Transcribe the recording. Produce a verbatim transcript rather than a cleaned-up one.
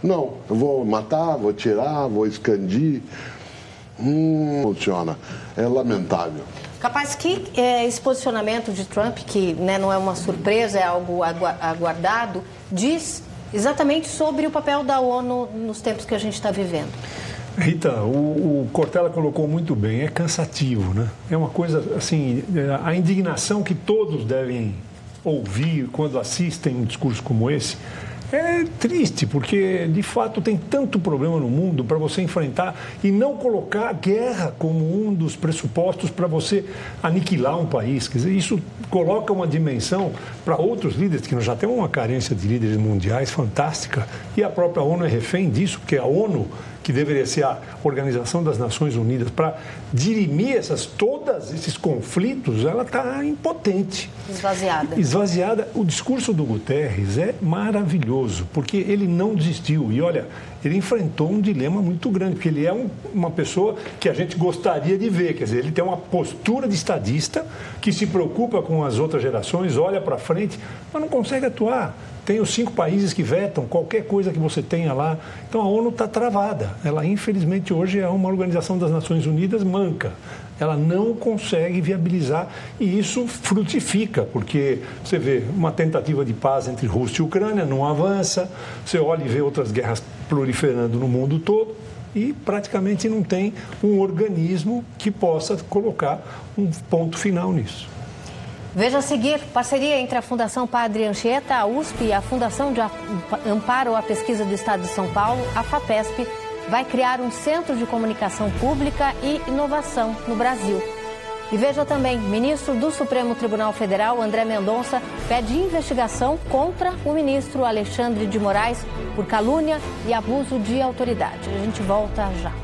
Não, eu vou matar, vou tirar, vou escandir. Hum, funciona. É lamentável. Capaz que é, esse posicionamento de Trump, que né, não é uma surpresa, é algo aguardado, diz exatamente sobre o papel da ONU nos tempos que a gente está vivendo. Rita, o, o Cortella colocou muito bem, é cansativo, né? É uma coisa, assim, a indignação que todos devem ouvir quando assistem um discurso como esse é triste, porque de fato tem tanto problema no mundo para você enfrentar e não colocar a guerra como um dos pressupostos para você aniquilar um país. Quer dizer, isso coloca uma dimensão para outros líderes, que nós já temos uma carência de líderes mundiais fantástica, e a própria ONU é refém disso, porque a ONU, que deveria ser a Organização das Nações Unidas, para dirimir essas, todos esses conflitos, ela está impotente. Esvaziada. Esvaziada. O discurso do Guterres é maravilhoso, porque ele não desistiu. E, olha, ele enfrentou um dilema muito grande, porque ele é um, uma pessoa que a gente gostaria de ver. Quer dizer, ele tem uma postura de estadista, que se preocupa com as outras gerações, olha para frente, mas não consegue atuar. Tem os cinco países que vetam qualquer coisa que você tenha lá. Então, a ONU está travada. Ela, infelizmente, hoje é uma Organização das Nações Unidas manca. Ela não consegue viabilizar e isso frutifica, porque você vê uma tentativa de paz entre Rússia e Ucrânia, não avança. Você olha e vê outras guerras proliferando no mundo todo e praticamente não tem um organismo que possa colocar um ponto final nisso. Veja a seguir, parceria entre a Fundação Padre Anchieta, a U S P e a Fundação de Amparo à Pesquisa do Estado de São Paulo, a FAPESP, vai criar um centro de comunicação pública e inovação no Brasil. E veja também, ministro do Supremo Tribunal Federal, André Mendonça, pede investigação contra o ministro Alexandre de Moraes por calúnia e abuso de autoridade. A gente volta já.